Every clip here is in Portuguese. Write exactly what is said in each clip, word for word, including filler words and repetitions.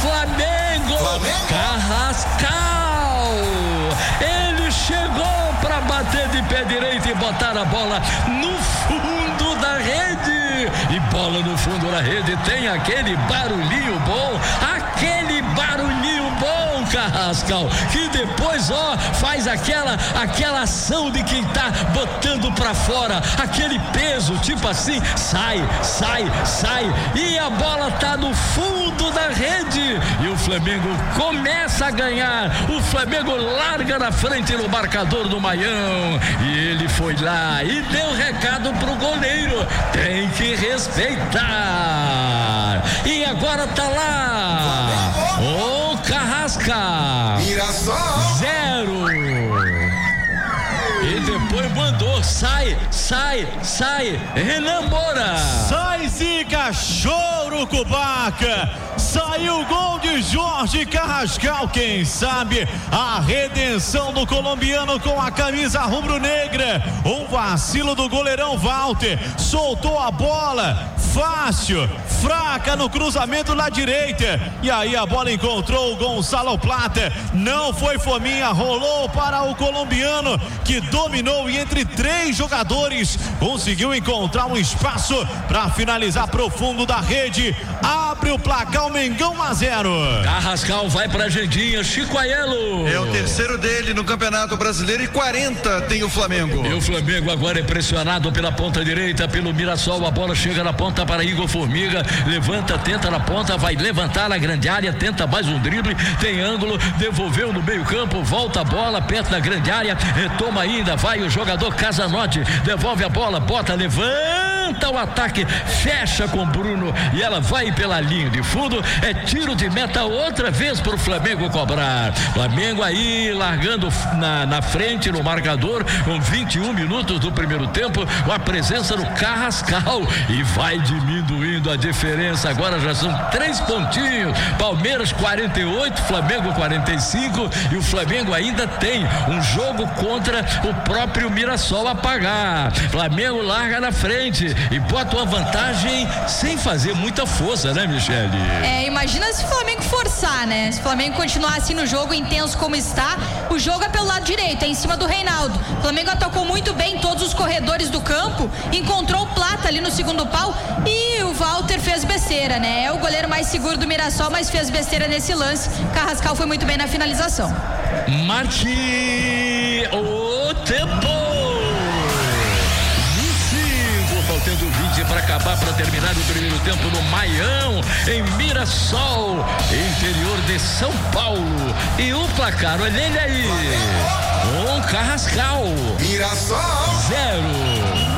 Flamengo. Flamengo. Carrascal. Ele chegou para bater de pé direito e botar a bola no fundo da rede. E bola no fundo da rede tem aquele barulhinho bom, aquele barulhinho bom, Carrascal, que depois, ó, faz aquela, aquela ação de quem tá botando pra fora, aquele peso, tipo assim, sai, sai, sai, e a bola tá no fundo da rede, e o Flamengo começa a ganhar, o Flamengo larga na frente no marcador do Maião, e ele foi lá e deu recado pro goleiro, tem que respeitar, e agora tá lá o Carrasca, zero, e depois mandou, sai, sai, sai, Renan Moura, sai Zica, choro Cubaca, saiu o gol de Jorge Carrascal, quem sabe a redenção do colombiano com a camisa rubro-negra, um vacilo do goleirão Walter, soltou a bola, fácil, fraca no cruzamento na direita, e aí a bola encontrou o Gonçalo Plata, não foi fominha, rolou para o colombiano, que dominou e entre três jogadores conseguiu encontrar um espaço para finalizar profundo da rede, abre o placar, o Mengão um a zero. Carrascal vai pra Agendinha, Chico Aiello. É o terceiro dele no Campeonato Brasileiro e quarenta tem o Flamengo. E o Flamengo agora é pressionado pela ponta direita, pelo Mirassol, a bola chega na ponta para Igor Formiga, levanta, tenta na ponta, vai levantar na grande área, tenta mais um drible, tem ângulo, devolveu no meio campo, volta a bola perto da grande área, retoma ainda, vai o jogador Casanotti, devolve a bola, bota, levanta o ataque, fecha com Bruno e ela vai pela linha de fundo, é tiro de meta outra vez para o Flamengo cobrar. Flamengo aí largando na, na frente no marcador com vinte e um minutos do primeiro tempo, com a presença do Carrascal, e vai diminuindo a diferença, agora já são três pontinhos, Palmeiras quarenta e oito, Flamengo quarenta e cinco, e o Flamengo ainda tem um jogo contra o próprio Mirassol a pagar. Flamengo larga na frente e bota uma vantagem sem fazer muita força, né, Michele? É, imagina se o Flamengo forçar, né? Se o Flamengo continuar assim no jogo, intenso como está, o jogo é pelo lado direito, é em cima do Reinaldo. O Flamengo atacou muito bem todos os corredores do campo, encontrou o Plata ali no segundo pau e o Walter fez besteira, né? É o goleiro mais seguro do Mirassol, mas fez besteira nesse lance. Carrascal foi muito bem na finalização. Marque o tempo. Faltando vinte para acabar, para terminar o primeiro tempo no Maião, em Mirassol, interior de São Paulo. E o placar, olha ele aí, um Carrascal, Mirassol, zero.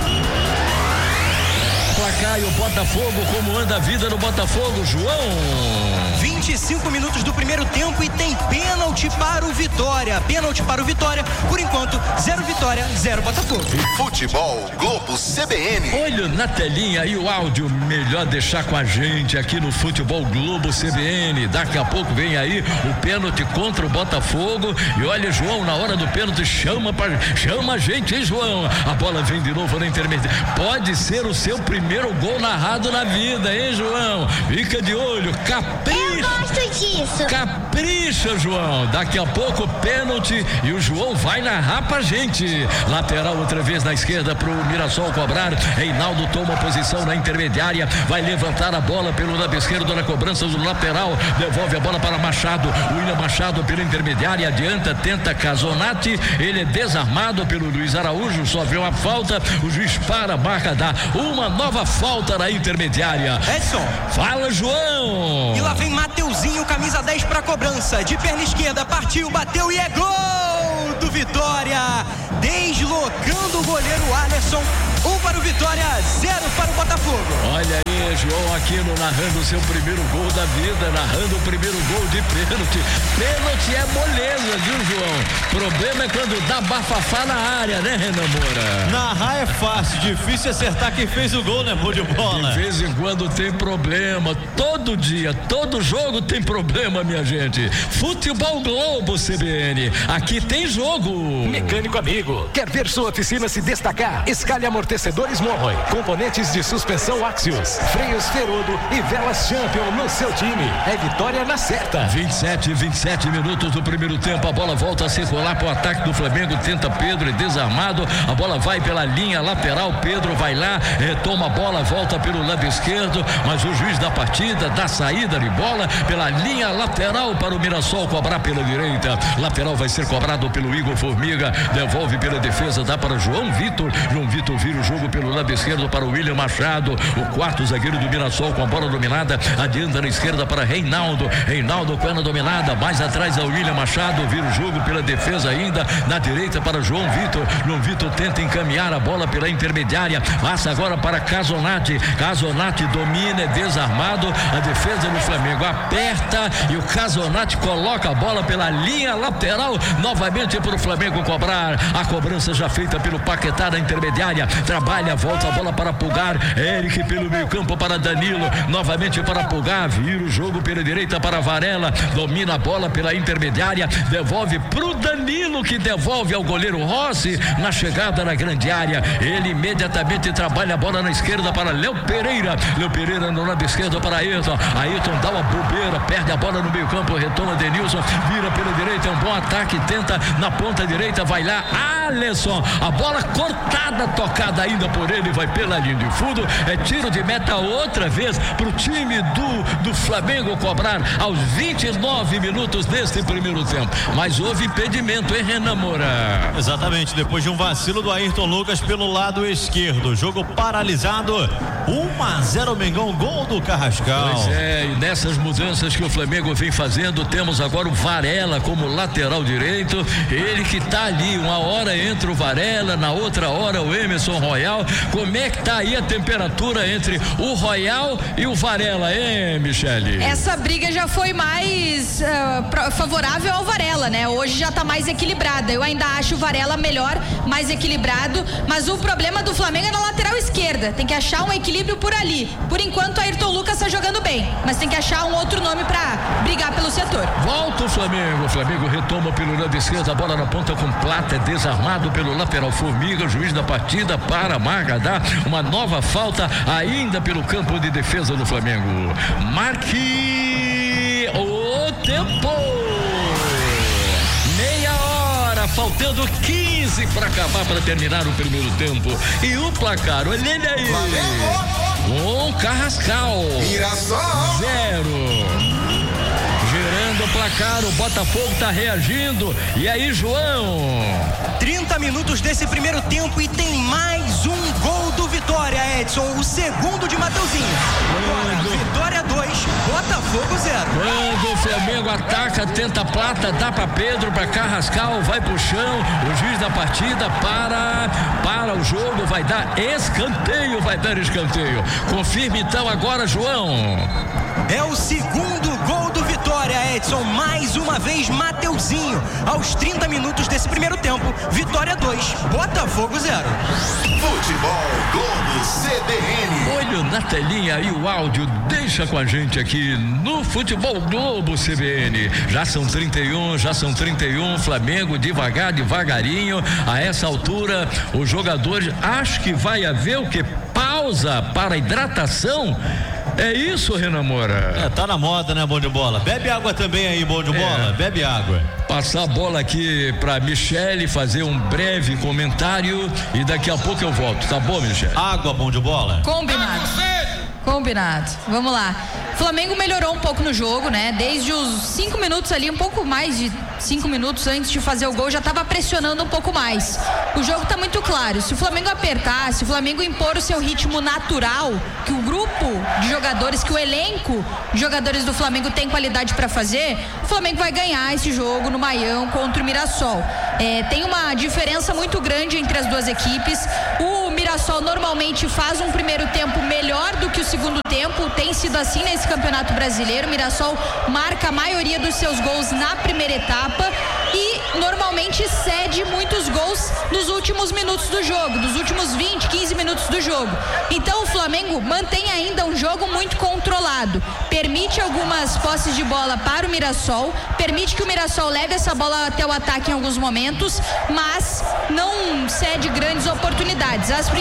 Placar e o Botafogo, como anda a vida no Botafogo, João? vinte e cinco minutos do primeiro tempo e tem pênalti para o Vitória. Pênalti para o Vitória. Por enquanto, zero Vitória, zero Botafogo. Futebol Globo C B N. Olha na telinha e o áudio, melhor deixar com a gente aqui no Futebol Globo C B N. Daqui a pouco vem aí o pênalti contra o Botafogo. E olha, João, na hora do pênalti, chama, pra, chama a gente, hein, João? A bola vem de novo na intermediária. Pode ser o seu primeiro gol narrado na vida, hein, João? Fica de olho, capricha. Eu gosto disso. Capricha, João. Daqui a pouco pênalti e o João vai narrar pra gente. Lateral outra vez na esquerda pro Mirassol cobrar. Reinaldo toma posição na intermediária, vai levantar a bola pelo lado esquerdo na cobrança do lateral, devolve a bola para Machado. O William Machado pela intermediária, adianta, tenta Casonati, ele é desarmado pelo Luiz Araújo, sofreu a falta, o juiz para, marca, dá uma nova falta na intermediária. Edson. Fala, João. E lá vem Mateuzinho, camisa dez para cobrança, de perna esquerda, partiu, bateu e é gol do Vitória, deslocando o goleiro Alisson. Um para o Vitória, zero para o Botafogo. Olha aí, João Aquino narrando o seu primeiro gol da vida, narrando o primeiro gol de pênalti. Pênalti é moleza, viu, João? Problema é quando dá bafafá na área, né, Renan Moura? Narrar é fácil, difícil acertar quem fez o gol, né, gol de bola? De vez em quando tem problema, todo dia, todo jogo tem problema, minha gente. Futebol Globo C B N, aqui tem jogo. Mecânico amigo, quer ver sua oficina se destacar? Escalhe amortecedores Monroe, componentes de suspensão Axios, Freios Ferodo e Velas Champion no seu time. É vitória na certa. vinte e sete, vinte e sete minutos do primeiro tempo. A bola volta a circular para o ataque do Flamengo. Tenta Pedro, é desarmado. A bola vai pela linha lateral. Pedro vai lá, retoma a bola, volta pelo lado esquerdo. Mas o juiz da partida dá saída de bola pela linha lateral para o Mirassol cobrar pela direita. Lateral vai ser cobrado pelo Igor Formiga. Devolve pela defesa, dá para João Vitor. João Vitor vira o jogo pelo lado esquerdo para o William Machado. O quarto zagueiro do Mirassol com a bola dominada. Adianta na esquerda para Reinaldo. Reinaldo com a dominada. Mais atrás é o William Machado. Vira o jogo pela defesa ainda. Na direita para João Vitor. João Vitor tenta encaminhar a bola pela intermediária. Passa agora para Casonati. Casonati domina, é desarmado. A defesa do Flamengo aperta e o Casonati coloca a bola pela linha lateral. Novamente para o Flamengo cobrar. A cobrança já feita pelo Paquetá da intermediária. Trabalha, volta a bola para Pulgar. Eric pelo meio campo para Danilo. Novamente para Pulgar. Vira o jogo pela direita para Varela. Domina a bola pela intermediária. Devolve pro Danilo, que devolve ao goleiro Rossi na chegada na grande área. Ele imediatamente trabalha a bola na esquerda para Léo Pereira. Léo Pereira no lado esquerdo para Ayrton. Ayrton dá uma bobeira, perde a bola no meio campo, retoma Denilson, vira pela direita, é um bom ataque, tenta na ponta direita, vai lá Alisson, a bola cortada, tocada ainda por ele, vai pela linha de fundo, é tiro de meta outra vez pro time do, do Flamengo cobrar aos vinte e nove minutos deste primeiro tempo. Mas houve impedimento, hein, Renan Moura? Exatamente, depois de um vacilo do Ayrton Lucas pelo lado esquerdo, jogo paralisado, um a zero Mengão, gol do Carrascal. Pois é, e nessas mudanças que o Flamengo vem fazendo, temos agora o Varela como lateral direito, ele que tá ali, uma hora entra o Varela, na outra hora o Emerson Royal. Como é que tá aí a temperatura entre o Royal e o Varela, hein, Michele? Essa briga já foi mais uh, favorável ao Varela, né? Hoje já tá mais equilibrada. Eu ainda acho o Varela melhor, mais equilibrado, mas o problema do Flamengo é na lateral esquerda. Tem que achar um equilíbrio por ali. Por enquanto, Ayrton Lucas tá jogando bem, mas tem que achar um outro nome pra brigar pelo setor. Volta o Flamengo. O Flamengo retoma pelo lado esquerdo, a bola na ponta com Plata, é desarmado pelo lateral Formiga, juiz da partida para Magadá. Uma nova falta ainda pelo campo de defesa do Flamengo. Marque o tempo. Meia hora, faltando quinze para acabar, para terminar o primeiro tempo. E o placar, olha ele aí. Um Carrascal. Mirassol. Zero. Girando o placar, o Botafogo tá reagindo. E aí, João? trinta minutos desse primeiro tempo e tem mais um gol do Vitória, Edson. O segundo de Mateuzinho. Agora, Vitória dois, Botafogo zero. Quando o Flamengo ataca, tenta Plata, dá pra Pedro, pra Carrascal, vai pro chão. O juiz da partida para, para o jogo, vai dar escanteio, vai dar escanteio. Confirme então agora, João. É o segundo gol do Vitória, Edson. Mais uma vez, Mateuzinho. Aos trinta minutos desse primeiro tempo, Vitória dois, Botafogo zero. Futebol Globo C B N. Olho na telinha e o áudio, deixa com a gente aqui no Futebol Globo C B N. Já são trinta e um, já são trinta e um, Flamengo devagar, devagarinho. A essa altura, os jogadores, acho que vai haver o que? Pausa para hidratação. É isso, Renan Moura? É, tá na moda, né, bom de bola? Bebe água também aí, bom de bola? É. Bebe água. Passar a bola aqui pra Michele, fazer um breve comentário e daqui a pouco eu volto, tá bom, Michele? Água, bom de bola? Combinado. Combinado. Vamos lá. Flamengo melhorou um pouco no jogo, né? Desde os cinco minutos ali, um pouco mais de cinco minutos antes de fazer o gol, já estava pressionando um pouco mais. O jogo tá muito claro. Se o Flamengo apertar, se o Flamengo impor o seu ritmo natural, que o grupo de jogadores, que o elenco de jogadores do Flamengo tem qualidade para fazer, o Flamengo vai ganhar esse jogo no Maião contra o Mirassol. É, tem uma diferença muito grande entre as duas equipes. O Mirassol normalmente faz um primeiro tempo melhor do que o segundo tempo, tem sido assim nesse Campeonato Brasileiro. O Mirassol marca a maioria dos seus gols na primeira etapa e normalmente cede muitos gols nos últimos minutos do jogo, dos últimos vinte, quinze minutos do jogo. Então o Flamengo mantém ainda um jogo muito controlado, permite algumas posses de bola para o Mirassol, permite que o Mirassol leve essa bola até o ataque em alguns momentos, mas não cede grandes oportunidades. As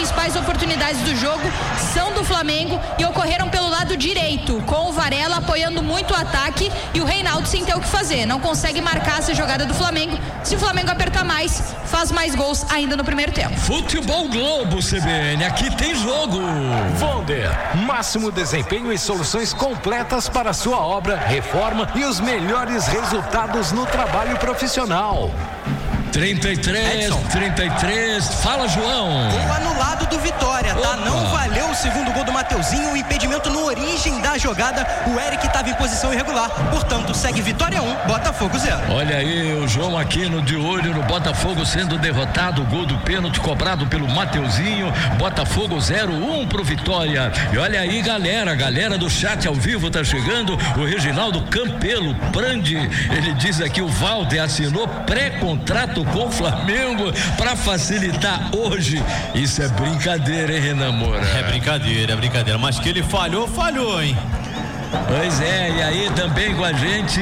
principais oportunidades do jogo são do Flamengo e ocorreram pelo lado direito, com o Varela apoiando muito o ataque e o Reinaldo sem ter o que fazer. Não consegue marcar essa jogada do Flamengo. Se o Flamengo apertar mais, faz mais gols ainda no primeiro tempo. Futebol Globo C B N, aqui tem jogo. Vonder, máximo desempenho e soluções completas para sua obra, reforma e os melhores resultados no trabalho profissional. trinta e três, Edson. trinta e três, fala João. Gol anulado do Vitória, tá? Opa. Não valeu o segundo gol do Mateuzinho, o impedimento no origem da jogada, o Eric estava em posição irregular, portanto segue Vitória um, Botafogo zero. Olha aí o João Aquino de olho no Botafogo sendo derrotado, o gol do pênalti cobrado pelo Mateuzinho, Botafogo zero um pro Vitória. E olha aí galera, galera do chat ao vivo tá chegando, o Reginaldo Campelo Brandi, ele diz aqui o Valder assinou pré-contrato com o Flamengo para facilitar hoje. Isso é brincadeira, hein, Renan Moura? É brincadeira, é brincadeira. Mas que ele falhou, falhou, hein? Pois é, e aí também com a gente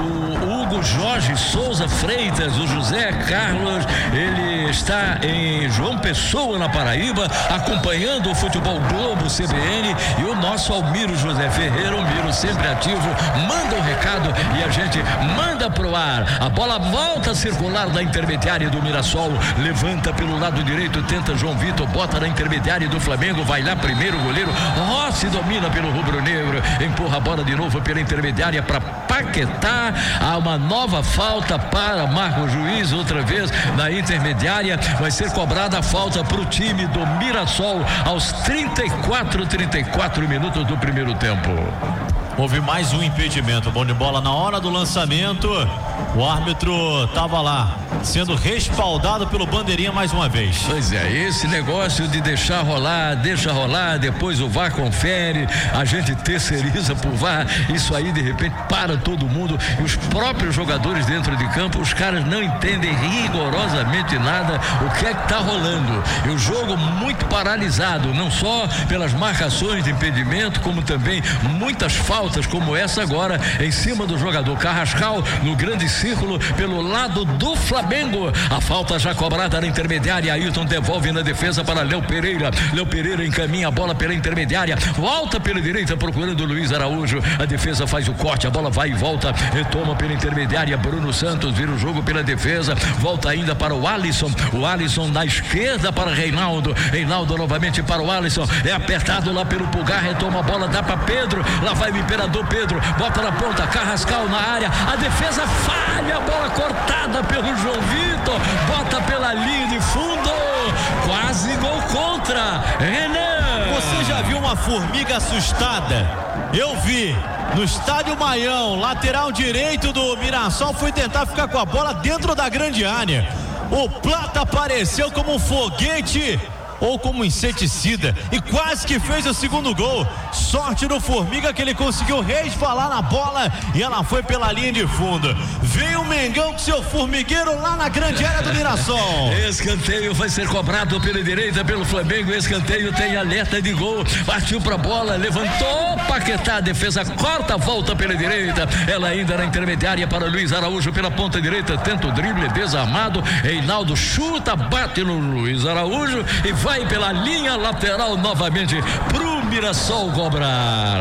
o Hugo Jorge Souza Freitas, o José Carlos, ele está em João Pessoa, na Paraíba, acompanhando o Futebol Globo C B N, e o nosso Almiro José Ferreira, o Miro sempre ativo, manda um recado e a gente manda pro ar. A bola volta a circular na intermediária do Mirassol, levanta pelo lado direito, tenta João Vitor, bota na intermediária do Flamengo, vai lá primeiro o goleiro Rossi, domina pelo rubro-negro, empurra a bola de novo pela intermediária para Paquetá. Há uma nova falta para Marco Juiz, outra vez na intermediária. Vai ser cobrada a falta para o time do Mirassol aos trinta e quatro, trinta e quatro minutos do primeiro tempo. Houve mais um impedimento. Bom de bola na hora do lançamento. O árbitro estava lá, sendo respaldado pelo bandeirinha mais uma vez. Pois é, esse negócio de deixar rolar, deixa rolar, depois o V A R confere, a gente terceiriza pro V A R, isso aí de repente para todo mundo e os próprios jogadores dentro de campo, os caras não entendem rigorosamente nada o que é que tá rolando. E o jogo muito paralisado, não só pelas marcações de impedimento, como também muitas faltas como essa agora em cima do jogador Carrascal no grande círculo pelo lado do Flamengo. A falta já cobrada na intermediária, Ailton devolve na defesa para Léo Pereira. Léo Pereira encaminha a bola pela intermediária, volta pela direita procurando Luiz Araújo. A defesa faz o corte, a bola vai e volta, retoma pela intermediária. Bruno Santos vira o jogo pela defesa, volta ainda para o Alisson. O Alisson na esquerda para Reinaldo. Reinaldo novamente para o Alisson. É apertado lá pelo Pulgar, retoma a bola, dá para Pedro. Lá vai o Imperador Pedro, bota na ponta, Carrascal na área. A defesa falha, a bola cortada pelo João Vitor, bota pela linha de fundo, quase gol contra. Renan, você já viu uma formiga assustada? Eu vi no estádio Maião, lateral direito do Mirassol, foi tentar ficar com a bola dentro da grande área. O Plata apareceu como um foguete ou como inseticida e quase que fez o segundo gol. Sorte do Formiga que ele conseguiu resvalar na bola e ela foi pela linha de fundo. Veio o Mengão com seu formigueiro lá na grande área do Mirassol. Escanteio vai ser cobrado pela direita pelo Flamengo. Escanteio tem alerta de gol. Partiu pra bola, levantou Paquetá, a defesa corta, volta pela direita. Ela ainda na intermediária para Luiz Araújo pela ponta direita, tenta o drible desarmado. Reinaldo chuta, bate no Luiz Araújo e vai pela linha lateral novamente pro Mirassol cobrar.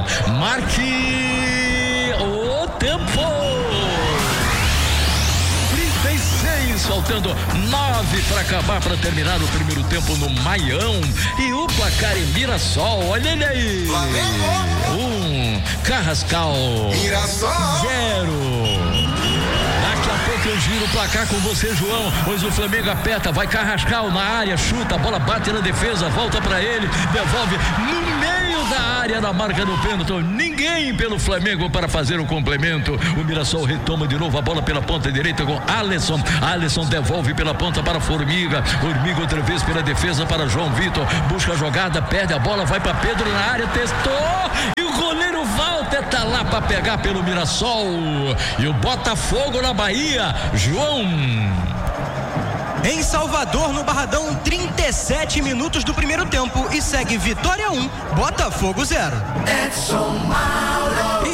Marque o tempo. trinta e seis, faltando nove para acabar, para terminar o primeiro tempo no Maião. E o placar em Mirassol, olha ele aí. Um, Carrascal. Mirassol. Zero. Daqui a pouco eu giro o placar com você, João, pois o Flamengo aperta, vai Carrascal na área, chuta, a bola bate na defesa, volta pra ele, devolve no meio da área, na marca do pênalti. Ninguém pelo Flamengo para fazer o complemento. O Mirassol retoma de novo a bola pela ponta direita com Alisson. Alisson devolve pela ponta para Formiga. Formiga outra vez pela defesa para João Vitor. Busca a jogada, perde a bola, vai para Pedro na área, testou. E o goleiro Walter tá lá para pegar pelo Mirassol. E o Botafogo na Bahia, João. Em Salvador, no Barradão, trinta e sete minutos do primeiro tempo e segue Vitória um, Botafogo zero. E aí,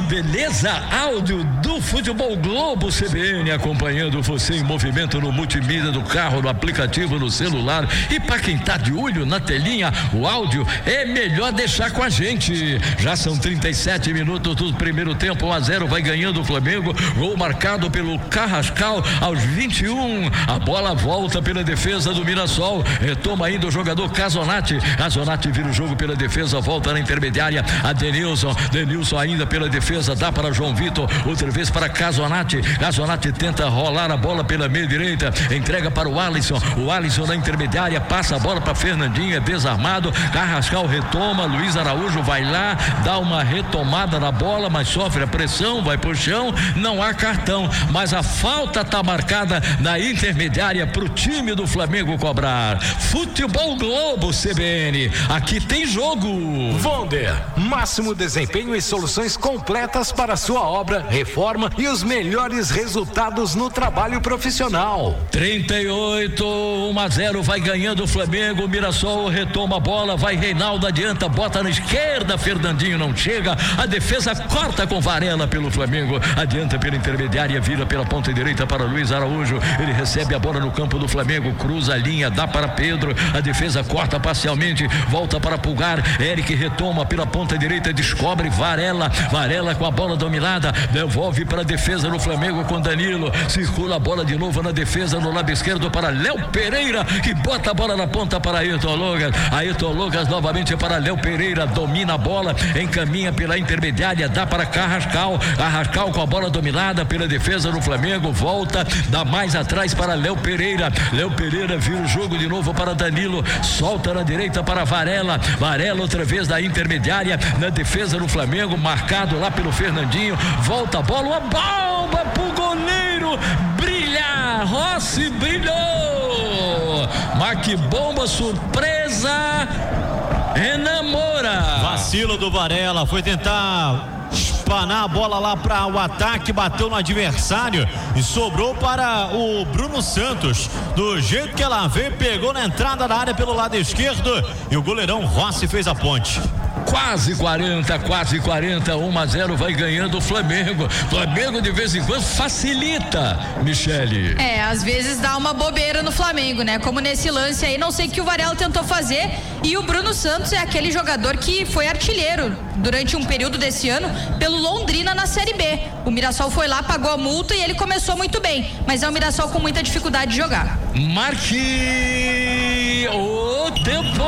beleza? Áudio do Futebol Globo C B N, acompanhando você em movimento no multimídia do carro, no aplicativo, no celular. E para quem tá de olho na telinha, o áudio é melhor deixar com a gente. Já são trinta e sete minutos do primeiro tempo, um a zero, vai ganhando o Flamengo. Gol marcado pelo Carrascal aos vinte e um. A bola volta pela defesa do Mirassol. Retoma ainda o jogador Casonati. Casonati vira o jogo pela defesa, volta na intermediária. A Denilson, Denilson ainda pela defesa, dá para João Vitor, outra vez para Casonati. Casonati tenta rolar a bola pela meia direita, entrega para o Alisson. O Alisson na intermediária, passa a bola para Fernandinho, é desarmado. Carrascal retoma, Luiz Araújo vai lá, dá uma retomada na bola, mas sofre a pressão, vai pro chão, não há cartão, mas a falta tá marcada na intermediária pro time do Flamengo cobrar. Futebol Globo C B N, aqui tem jogo. Vonder, máximo desempenho e soluções completas para sua obra, reforma e os melhores resultados no trabalho profissional. trinta e oito, um a zero, vai ganhando o Flamengo. O Mirassol retoma a bola, vai Reinaldo, adianta, bota na esquerda, Fernandinho não chega, a defesa corta com Varela pelo Flamengo, adianta pela intermediária, vira pela ponta direita para Luiz Araújo, ele recebe a bola no campo do Flamengo, cruza a linha, dá para Pedro, a defesa corta parcialmente, volta para Pulgar, Eric retoma pela ponta direita, descobre Varela, Varela com a bola dominada, devolve para a defesa do Flamengo com Danilo, circula a bola de novo na defesa no lado esquerdo para Léo Pereira, que bota a bola na ponta para Ayrton Lucas, Ayrton Lucas novamente para Léo Pereira, domina a bola, encaminha pela intermediária, dá para Carrascal, Carrascal com a bola dominada pela defesa do Flamengo, volta, dá mais atrás para Léo Pereira, Léo Pereira vira o jogo de novo para Danilo, solta na direita para Varela, Varela outra vez da intermediária, na defesa do Flamengo, marcado lá pelo Fernandinho, volta a bola, uma bomba pro goleiro brilhar, Rossi brilhou, mas que bomba surpresa, enamora. Vacilo do Varela, foi tentar espanar a bola lá para o ataque, bateu no adversário e sobrou para o Bruno Santos. Do jeito que ela veio, pegou na entrada da área pelo lado esquerdo e o goleirão Rossi fez a ponte. Quase quarenta, quase quarenta, um a zero, vai ganhando o Flamengo. Flamengo de vez em quando facilita, Michele. É, às vezes dá uma bobeira no Flamengo, né? Como nesse lance aí, não sei o que o Varela tentou fazer. E o Bruno Santos é aquele jogador que foi artilheiro durante um período desse ano pelo Londrina na Série B. O Mirassol foi lá, pagou a multa e ele começou muito bem, mas é um Mirassol com muita dificuldade de jogar. Marque o tempo.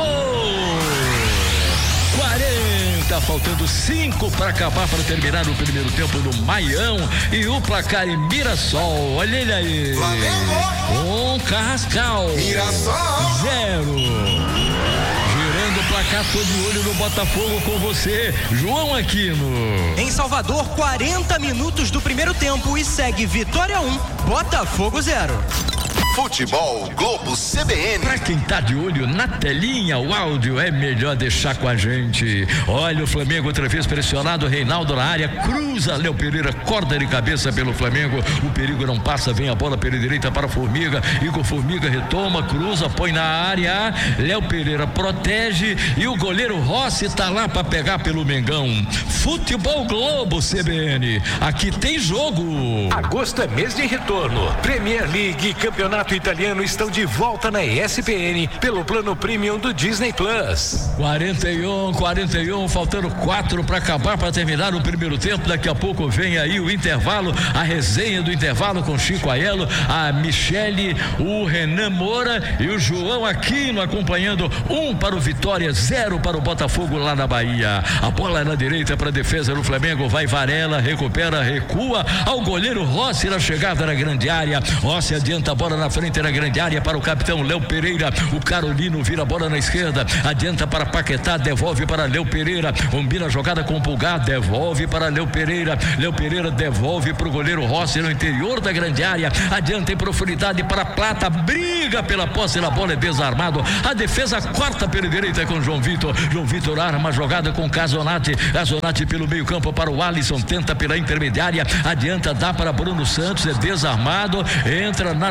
quarenta, faltando cinco para acabar, para terminar o primeiro tempo do Maião, e o placar em Mirassol, olha ele aí, um Carrascal, Mirassol zero. Girando o placar, todo de olho no Botafogo com você, João Aquino. Em Salvador, quarenta minutos do primeiro tempo e segue Vitória um, Botafogo zero. Futebol Globo C B N. Pra quem tá de olho na telinha, o áudio é melhor deixar com a gente. Olha o Flamengo outra vez pressionado, Reinaldo na área, cruza, Léo Pereira corta de cabeça pelo Flamengo, o perigo não passa, vem a bola pela direita para Formiga, Igor Formiga retoma, cruza, põe na área, Léo Pereira protege e o goleiro Rossi tá lá para pegar pelo Mengão. Futebol Globo C B N, aqui tem jogo. Agosto é mês de retorno. Premier League e Campeonato Italiano estão de volta na E S P N pelo plano premium do Disney Plus. quarenta e um, quarenta e um, faltando quatro para acabar, para terminar o primeiro tempo. Daqui a pouco vem aí o intervalo, a resenha do intervalo com Chico Aiello, a Michele, o Renan Moura e o João Aquino acompanhando. Um para o Vitória, zero para o Botafogo lá na Bahia. A bola na direita para a defesa do Flamengo, vai Varela, recupera, recua ao goleiro Rossi na chegada na grande área. Rossi adianta a bola na frente na grande área para o capitão Léo Pereira, o Carolino vira a bola na esquerda, adianta para Paquetá, devolve para Léo Pereira, combina a jogada com o Pulgar, devolve para Léo Pereira, Léo Pereira devolve para o goleiro Rossi no interior da grande área, adianta em profundidade para Plata, briga pela posse da bola, é desarmado, a defesa corta pela direita com João Vitor, João Vitor arma a jogada com Casonati, Casonati pelo meio campo para o Alisson, tenta pela intermediária, adianta, dá para Bruno Santos, é desarmado, entra na jogada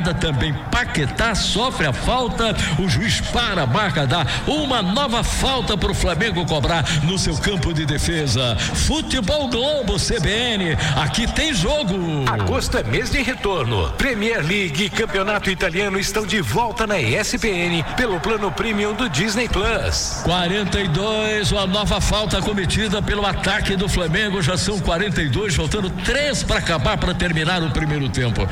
jogada também. Paquetá sofre a falta, o juiz para a marca, dá uma nova falta para o Flamengo cobrar no seu campo de defesa. Futebol Globo C B N, aqui tem jogo. Agosto é mês de retorno. Premier League e Campeonato Italiano estão de volta na E S P N pelo plano premium do Disney Plus. quarenta e dois, uma nova falta cometida pelo ataque do Flamengo, já são quarenta e dois, faltando três para acabar, para terminar o primeiro tempo.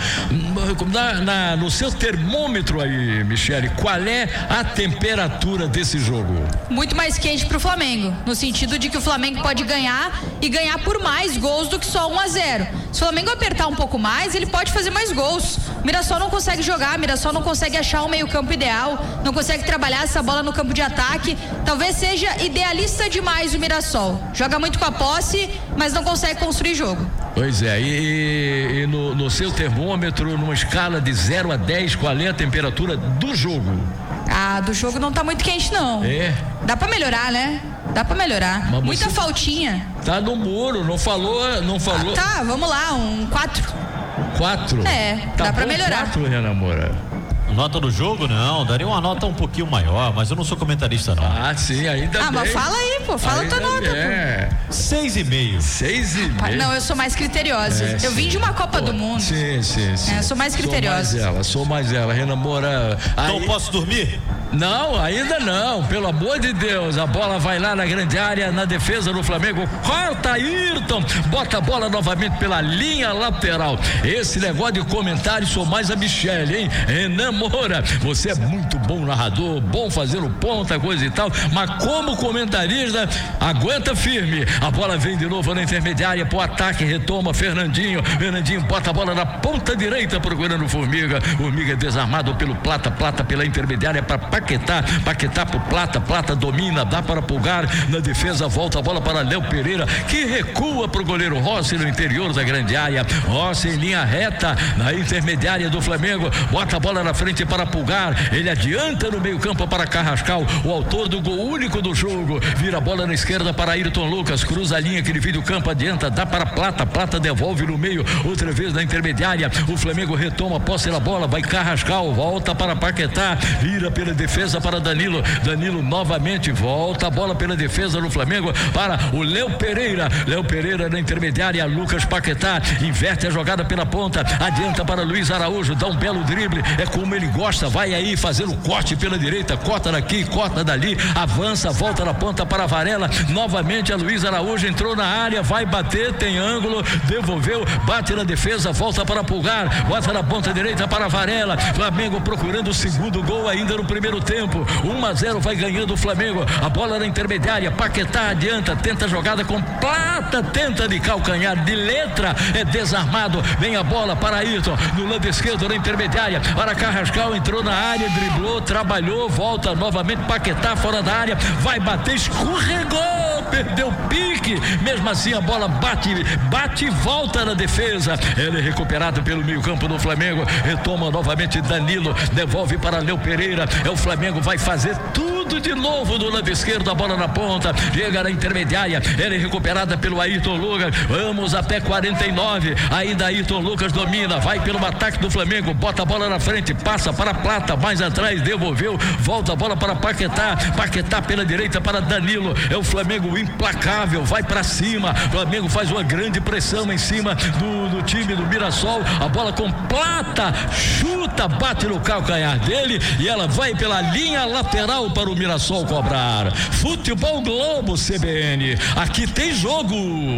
Na, na, no seu termômetro aí, Michele, qual é a temperatura desse jogo? Muito mais quente pro Flamengo, no sentido de que o Flamengo pode ganhar e ganhar por mais gols do que só um a zero. Se o Flamengo apertar um pouco mais, ele pode fazer mais gols. O Mirassol não consegue jogar, o Mirassol não consegue achar o meio-campo ideal, não consegue trabalhar essa bola no campo de ataque. Talvez seja idealista demais o Mirassol. Joga muito com a posse, mas não consegue construir jogo. Pois é, e, e no, no seu termômetro, numa escala de zero a dez, qual é a temperatura do jogo? Ah, do jogo não tá muito quente, não. É? Dá pra melhorar, né? Dá pra melhorar. Mas muita você faltinha. Tá no muro, não falou, não falou. Ah, tá, vamos lá, um quatro. Quatro? É, tá dá pra bom, melhorar. Quatro, Renan Moura. Nota do jogo, não, daria uma nota um pouquinho maior, mas eu não sou comentarista, não. Ah, sim, ainda Ah, bem. mas fala aí, pô, fala ainda tua nota, é. pô. Seis e meio. Seis e Pai, meio. não, eu sou mais criteriosa. É, eu sim. vim de uma Copa Pô, do Mundo. Sim, sim, sim. É, sou mais criteriosa. Sou mais ela, sou mais ela. Renan Moura. Então aí... posso dormir? Não, ainda não, pelo amor de Deus. A bola vai lá na grande área, na defesa do Flamengo. Corta Ayrton, bota a bola novamente pela linha lateral. Esse negócio de comentário, sou mais a Michele, hein? Renan Moura, você é muito bom narrador, bom fazendo ponta, coisa e tal, mas como comentarista, aguenta firme. A bola vem de novo na intermediária pro ataque, retoma Fernandinho. Fernandinho bota a bola na ponta direita procurando o Formiga. Formiga é desarmado pelo Plata, Plata pela intermediária para Paquetá, Paquetá pro Plata, Plata domina, dá para Pulgar, na defesa volta a bola para Léo Pereira, que recua pro goleiro Rossi no interior da grande área. Rossi em linha reta, na intermediária do Flamengo, bota a bola na frente para Pulgar, ele adianta no meio campo para Carrascal, o autor do gol único do jogo, vira a bola na esquerda para Ayrton Lucas, cruza a linha que divide o campo, adianta, dá para Plata, Plata devolve no meio, outra vez na intermediária, o Flamengo retoma a posse da bola, vai Carrascal, volta para Paquetá, vira pela defesa para Danilo, Danilo novamente volta a bola pela defesa do Flamengo para o Léo Pereira, Léo Pereira na intermediária, Lucas Paquetá inverte a jogada pela ponta, adianta para Luiz Araújo, dá um belo drible, é como ele gosta, vai aí fazendo corte pela direita, corta daqui, corta dali, avança, volta na ponta para Varela, novamente a Luiz Araújo entrou na área, vai bater, tem ângulo, devolveu, bate na defesa, volta para Pulgar, bota na ponta direita para Varela, Flamengo procurando o segundo gol ainda no primeiro tempo, um a zero vai ganhando o Flamengo, a bola na intermediária, Paquetá adianta, tenta a jogada com Plata, tenta de calcanhar, de letra, é desarmado, vem a bola para Ayrton, no lado esquerdo na intermediária, para Carrascal, entrou na área, driblou, trabalhou, volta novamente, Paquetá fora da área, vai bater, escorregou, perdeu pique, mesmo assim a bola bate, bate e volta na defesa, ele é recuperado pelo meio campo do Flamengo, retoma novamente Danilo, devolve para Léo Pereira, é o Flamengo, vai fazer tudo de novo do lado esquerdo, a bola na ponta, chega na intermediária, ela é recuperada pelo Ayrton Lucas, vamos até quarenta e nove, ainda Ayrton Lucas domina, vai pelo ataque do Flamengo, bota a bola na frente, passa para Plata, mais atrás, devolveu, volta a bola para Paquetá, Paquetá pela direita para Danilo, é o Flamengo implacável, vai para cima, Flamengo faz uma grande pressão em cima do, do time do Mirassol, a bola com Plata, chuta, bate no calcanhar dele e ela vai pela linha lateral para o Mirassol cobrar. Futebol Globo C B N, aqui tem jogo.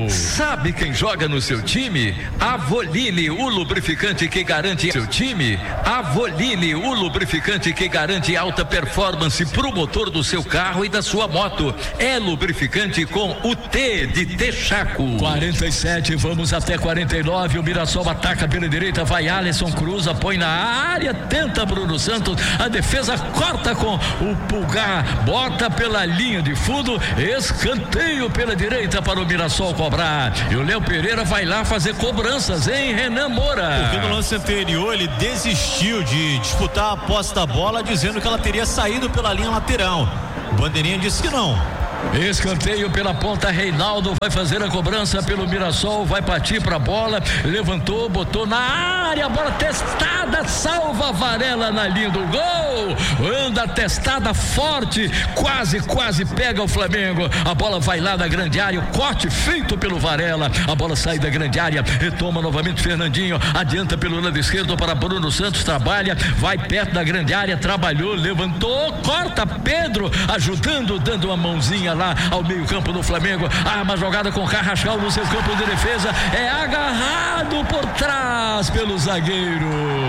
Sabe quem joga no seu time? Avoline, o lubrificante que garante seu time. Avoline, o lubrificante que garante alta performance pro motor do seu carro e da sua moto. É lubrificante com o T de Texaco. quarenta e sete, vamos até quarenta e nove, o Mirassol ataca pela direita, vai Alisson, cruza, põe na área, tenta Bruno Santos, a defesa corta com o Pulgar, bota pela linha de fundo, escanteio pela direita para o Mirassol cobrar, e o Léo Pereira vai lá fazer cobranças, hein, Renan Moura? Porque no lance anterior ele desistiu de disputar a posse da bola, dizendo que ela teria saído pela linha lateral. O bandeirinha disse que não, Escanteio pela ponta, Reinaldo vai fazer a cobrança pelo Mirassol, vai partir para a bola, levantou, botou na área, bola testada, salva Varela na linha do gol, anda testada forte, quase, quase pega o Flamengo, a bola vai lá na grande área, o corte feito pelo Varela, a bola sai da grande área, retoma novamente Fernandinho, adianta pelo lado esquerdo para Bruno Santos, trabalha, vai perto da grande área, trabalhou, levantou, corta Pedro, ajudando, dando uma mãozinha lá ao meio campo do Flamengo, ah, uma jogada com Carrascal no seu campo de defesa, é agarrado por trás pelo zagueiro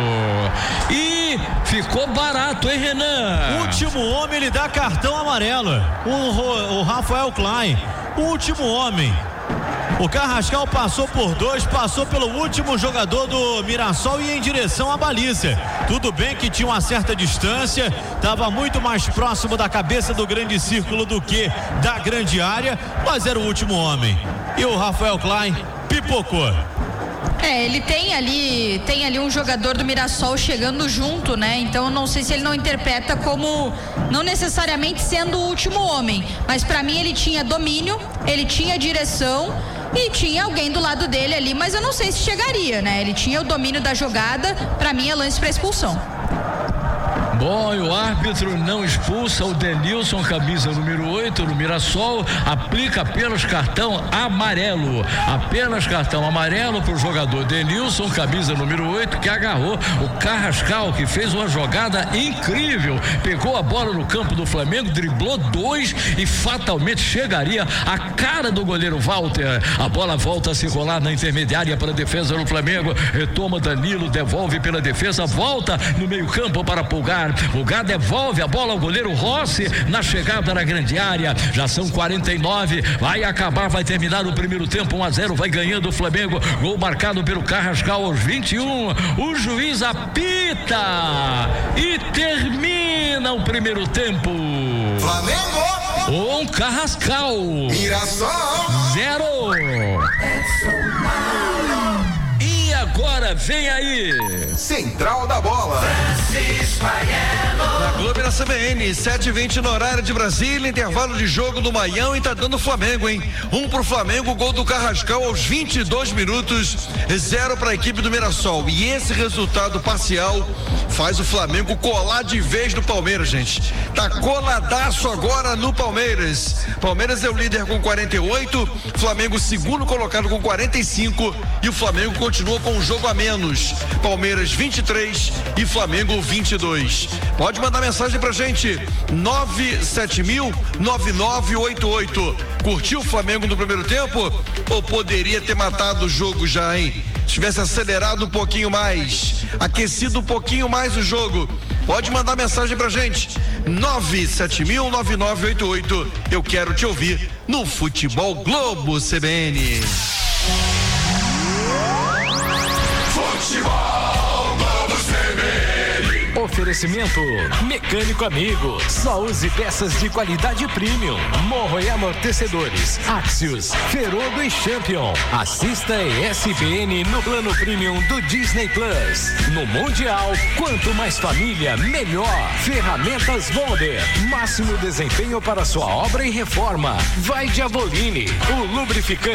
e ficou barato, hein, Renan? Último homem, ele dá cartão amarelo, o, o Rafael Klein, último homem. O Carrascal passou por dois, passou pelo último jogador do Mirassol e em direção à baliza. Tudo bem que tinha uma certa distância, estava muito mais próximo da cabeça do grande círculo do que da grande área, mas era o último homem. E o Rafael Klein pipocou. É, ele tem ali, tem ali um jogador do Mirassol chegando junto, né? Então eu não sei se ele não interpreta como não necessariamente sendo o último homem, mas pra mim ele tinha domínio, ele tinha direção e tinha alguém do lado dele ali, mas eu não sei se chegaria, né? Ele tinha o domínio da jogada, pra mim é lance pra expulsão. Bom, e o árbitro não expulsa o Denilson, camisa número oito no Mirassol, aplica apenas cartão amarelo, apenas cartão amarelo para o jogador Denilson, camisa número oito, que agarrou o Carrascal, que fez uma jogada incrível, pegou a bola no campo do Flamengo, driblou dois e fatalmente chegaria à cara do goleiro Walter. A bola volta a circular na intermediária para a defesa do Flamengo, retoma Danilo, devolve pela defesa, volta no meio campo para Pulgar. Pulgar devolve a bola ao goleiro Rossi na chegada na grande área. Já são quarenta e nove, vai acabar, vai terminar o primeiro tempo, um a zero, vai ganhando o Flamengo. Gol marcado pelo Carrascal aos vinte e um. O juiz apita e termina o primeiro tempo. Flamengo! Um Carrascal. Mirassol! Zero. E agora vem aí Central da Bola. Na Globo e na C B N, sete e vinte no horário de Brasília, intervalo de jogo do Maião e tá dando Flamengo, hein? Um pro Flamengo, gol do Carrascal aos vinte e dois minutos, zero pra equipe do Mirassol. E esse resultado parcial faz o Flamengo colar de vez no Palmeiras, gente. Tá coladaço agora no Palmeiras. Palmeiras é o líder com quarenta e oito, Flamengo segundo colocado com quarenta e cinco e o Flamengo continua com um jogo a menos. Palmeiras vinte e três e Flamengo vinte e dois. Pode mandar mensagem pra gente, nove sete mil nove nove oito oito. Curtiu o Flamengo no primeiro tempo? Ou poderia ter matado o jogo já, hein? Se tivesse acelerado um pouquinho mais, aquecido um pouquinho mais o jogo. Pode mandar mensagem pra gente, nove sete mil nove nove oito oito. Eu quero te ouvir no Futebol Globo C B N. Futebol Globo C B N. Oferecimento Mecânico Amigo. Só use peças de qualidade premium. Morro e amortecedores. Axios, Ferodo e Champion. Assista a E S P N no plano premium do Disney Plus. No Mundial, quanto mais família, melhor. Ferramentas Volder. Máximo desempenho para sua obra e reforma. Vai de Avoline, o lubrificante